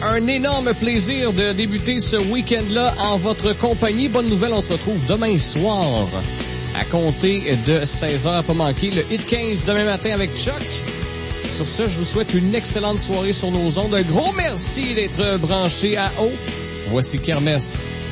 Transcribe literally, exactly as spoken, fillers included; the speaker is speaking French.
un énorme plaisir de débuter ce week-end-là en votre compagnie. Bonne nouvelle, on se retrouve demain soir à compter de seize heures. Pas manquer le Hit quinze demain matin avec Chuck. Sur ce, je vous souhaite une excellente soirée sur nos ondes. Un gros merci d'être branché à haut. Voici Kermesse